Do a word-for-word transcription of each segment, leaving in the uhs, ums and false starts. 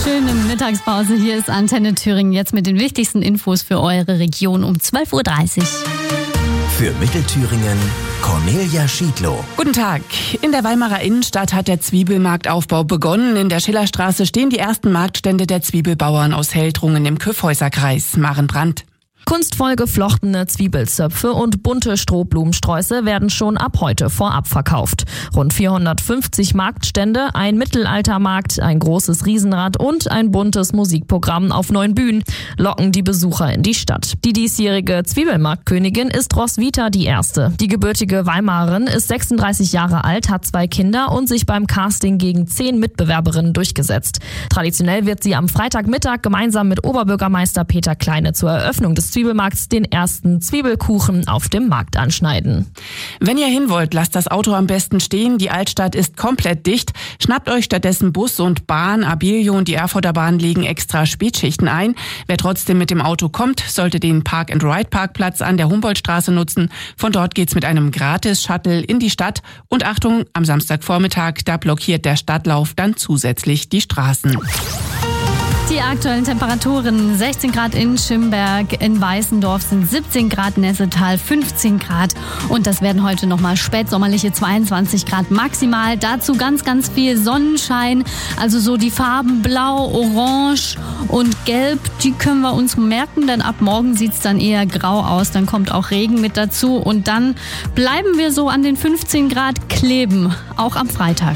Schöne Mittagspause. Hier ist Antenne Thüringen jetzt mit den wichtigsten Infos für eure Region um zwölf Uhr dreißig. Für Mittelthüringen Cornelia Schiedlow. Guten Tag. In der Weimarer Innenstadt hat der Zwiebelmarktaufbau begonnen. In der Schillerstraße stehen die ersten Marktstände der Zwiebelbauern aus Heldrungen im Kyffhäuserkreis. Maren Brandt. Kunstvoll geflochtene Zwiebelzöpfe und bunte Strohblumensträuße werden schon ab heute vorab verkauft. Rund vierhundertfünfzig Marktstände, ein Mittelaltermarkt, ein großes Riesenrad und ein buntes Musikprogramm auf neun Bühnen locken die Besucher in die Stadt. Die diesjährige Zwiebelmarktkönigin ist Roswitha die Erste. Die gebürtige Weimarerin ist sechsunddreißig Jahre alt, hat zwei Kinder und sich beim Casting gegen zehn Mitbewerberinnen durchgesetzt. Traditionell wird sie am Freitagmittag gemeinsam mit Oberbürgermeister Peter Kleine zur Eröffnung des Zwiebelmarkts den ersten Zwiebelkuchen auf dem Markt anschneiden. Wenn ihr hin wollt, lasst das Auto am besten stehen. Die Altstadt ist komplett dicht. Schnappt euch stattdessen Bus und Bahn. Abilio und die Erfurter Bahn legen extra Spätschichten ein. Wer trotzdem mit dem Auto kommt, sollte den Park-and-Ride-Parkplatz an der Humboldtstraße nutzen. Von dort geht's mit einem Gratis-Shuttle in die Stadt. Und Achtung, am Samstagvormittag, da blockiert der Stadtlauf dann zusätzlich die Straßen. Die aktuellen Temperaturen: sechzehn Grad in Schimberg, in Weißendorf sind siebzehn Grad, Nessetal fünfzehn Grad und das werden heute nochmal spätsommerliche zweiundzwanzig Grad maximal. Dazu ganz, ganz viel Sonnenschein, also so die Farben Blau, Orange und Gelb, die können wir uns merken, denn ab morgen sieht's dann eher grau aus, dann kommt auch Regen mit dazu und dann bleiben wir so an den fünfzehn Grad kleben, auch am Freitag.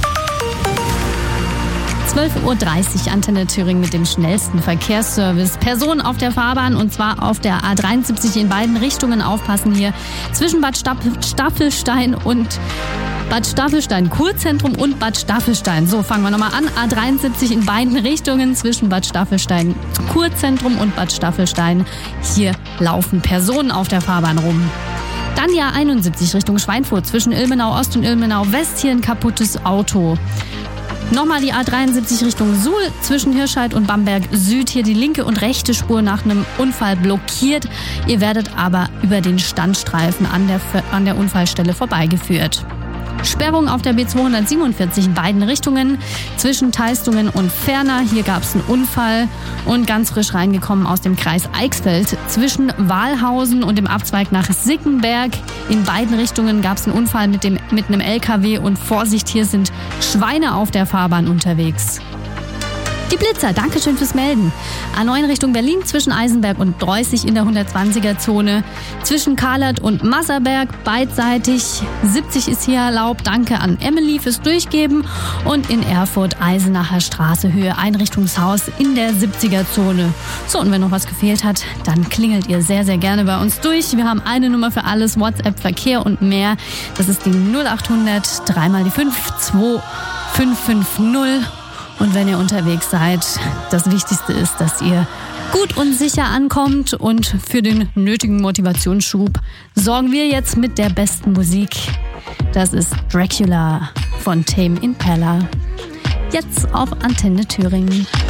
zwölf Uhr dreißig, Antenne Thüringen mit dem schnellsten Verkehrsservice. Personen auf der Fahrbahn und zwar auf der A dreiundsiebzig in beiden Richtungen aufpassen hier. Zwischen Bad Staffelstein und Bad Staffelstein Kurzentrum und Bad Staffelstein. So, fangen wir nochmal an. A dreiundsiebzig in beiden Richtungen zwischen Bad Staffelstein Kurzentrum und Bad Staffelstein. Hier laufen Personen auf der Fahrbahn rum. Dann die A einundsiebzig Richtung Schweinfurt zwischen Ilmenau Ost und Ilmenau West. Hier ein kaputtes Auto. Nochmal die A dreiundsiebzig Richtung Suhl zwischen Hirscheid und Bamberg Süd. Hier die linke und rechte Spur nach einem Unfall blockiert. Ihr werdet aber über den Standstreifen an der, an der Unfallstelle vorbeigeführt. Sperrung auf der B zweihundertsiebenundvierzig in beiden Richtungen zwischen Teistungen und Ferner. Hier gab es einen Unfall und ganz frisch reingekommen aus dem Kreis Eichsfeld. Zwischen Wahlhausen und dem Abzweig nach Sickenberg in beiden Richtungen gab es einen Unfall mit, dem, mit einem L K W und Vorsicht, hier sind Schweine auf der Fahrbahn unterwegs. Die Blitzer, Dankeschön fürs Melden. A neun Richtung Berlin zwischen Eisenberg und Dreußig in der hundertzwanziger-Zone. Zwischen Karlert und Masserberg beidseitig. siebzig ist hier erlaubt. Danke an Emily fürs Durchgeben. Und in Erfurt Eisenacher Straße Höhe Einrichtungshaus in der siebziger-Zone. So, und wenn noch was gefehlt hat, dann klingelt ihr sehr, sehr gerne bei uns durch. Wir haben eine Nummer für alles, WhatsApp, Verkehr und mehr. Das ist die null achthundert, dreimal die fünf, zwei fünf fünf null. Und wenn ihr unterwegs seid, das Wichtigste ist, dass ihr gut und sicher ankommt. Und für den nötigen Motivationsschub sorgen wir jetzt mit der besten Musik. Das ist Dracula von Tame Impala. Jetzt auf Antenne Thüringen.